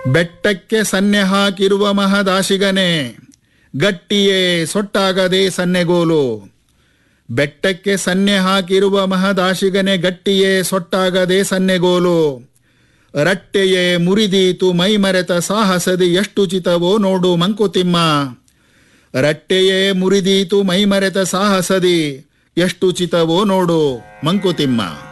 ಬೆಟ್ಟಕ್ಕೆ ಸನ್ನೆ ಹಾಕಿರುವ ಮಹದಾಶಿಗನೆ ಗಟ್ಟಿಯೇ ಸೊಟ್ಟಾಗದೆ ಸನ್ನೆಗೋಲು. ಬೆಟ್ಟಕ್ಕೆ ಸನ್ನೆ ಹಾಕಿರುವ ಮಹದಾಶಿಗನೆ ಗಟ್ಟಿಯೇ ಸೊಟ್ಟಾಗದೆ ಸನ್ನೆಗೋಲು. ರಟ್ಟೆಯೇ ಮುರಿದೀತು ಮೈಮರೆತ ಸಾಹಸದಿ ಎಷ್ಟು ಚಿತವೋ ನೋಡು ಮಂಕುತಿಮ್ಮ. ರಟ್ಟೆಯೇ ಮುರಿದೀತು ಮೈಮರೆತ ಸಾಹಸದಿ ಎಷ್ಟು ಚಿತವೋ ನೋಡು ಮಂಕುತಿಮ್ಮ.